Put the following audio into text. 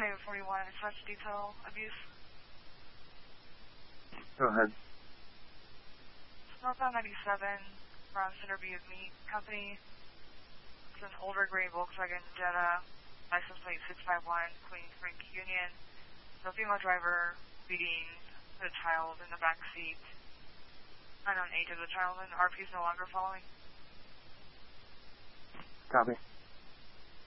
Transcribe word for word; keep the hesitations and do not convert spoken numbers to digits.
Highway forty-one, such detail abuse. Go ahead. Northbound ninety-seven from Centerview Meat Company. It's an older gray Volkswagen Jetta, license plate six five one, Queens Brink Union. So female driver beating the child in the back seat. Unknown age of the child, and R P is no longer following. Copy.